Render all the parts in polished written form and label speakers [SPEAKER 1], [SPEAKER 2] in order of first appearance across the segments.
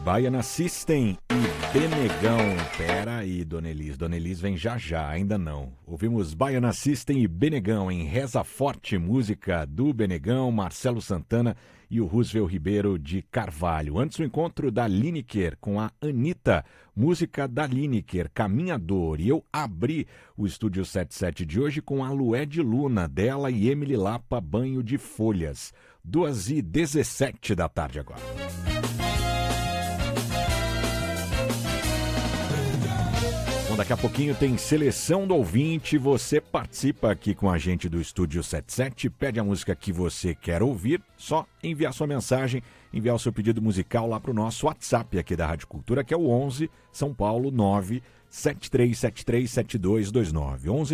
[SPEAKER 1] Baiana System e Benegão. Pera aí, Dona Elis. Dona Elis vem já já, ainda não. Ouvimos Baiana System e Benegão em Reza Forte, música do Benegão, Marcelo Santana e o Roosevelt Ribeiro de Carvalho. Antes o encontro da Lineker com a Anitta, música da Lineker, Caminhador. E eu abri o Estúdio 77 de hoje com a Lué de Luna, dela e Emily Lapa, Banho de Folhas. 2h17 da tarde agora. Bom, daqui a pouquinho tem Seleção do Ouvinte. Você participa aqui com a gente do Estúdio 77, pede a música que você quer ouvir, só enviar sua mensagem, enviar o seu pedido musical lá para o nosso WhatsApp aqui da Rádio Cultura, que é o 11 São Paulo 973737229. 11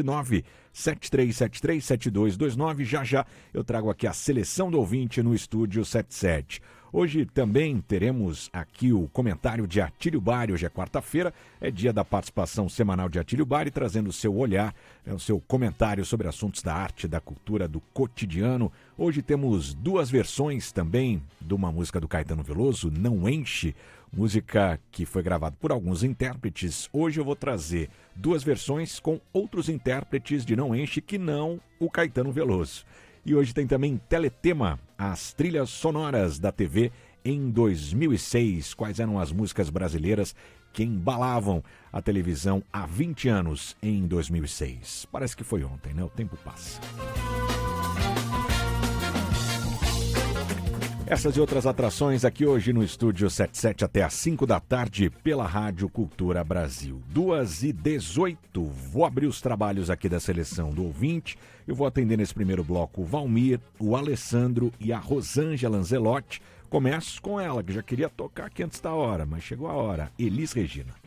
[SPEAKER 1] 973737229. Já já eu trago aqui a Seleção do Ouvinte no Estúdio 77. Hoje também teremos aqui o comentário de Atílio Bari. Hoje é quarta-feira, é dia da participação semanal de Atílio Bari, trazendo o seu olhar, o seu comentário sobre assuntos da arte, da cultura, do cotidiano. Hoje temos duas versões também de uma música do Caetano Veloso, Não Enche, música que foi gravada por alguns intérpretes. Hoje eu vou trazer duas versões com outros intérpretes de Não Enche que não o Caetano Veloso. E hoje tem também Teletema, as trilhas sonoras da TV em 2006. Quais eram as músicas brasileiras que embalavam a televisão há 20 anos em 2006? Parece que foi ontem, né? O tempo passa. Essas e outras atrações aqui hoje no Estúdio 77 até às 5 da tarde pela Rádio Cultura Brasil. 2h18, vou abrir os trabalhos aqui da Seleção do Ouvinte. Eu vou atender nesse primeiro bloco o Valmir, o Alessandro e a Rosângela Anzelotti. Começo com ela, que já queria tocar aqui antes da hora, mas chegou a hora. Elis Regina.